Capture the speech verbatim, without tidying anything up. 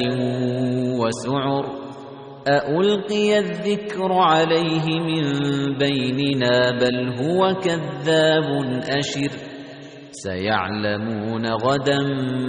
وسعر أألقي الذكر عليه من بيننا بل هو كذاب أشر سيعلمون غدا